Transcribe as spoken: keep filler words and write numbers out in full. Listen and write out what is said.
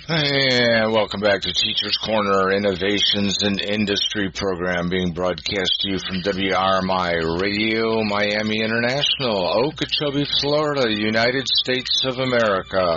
And welcome back to Teachers Corner, Innovations in Industry program being broadcast to you from W R M I Radio, Miami International, Okeechobee, Florida, United States of America.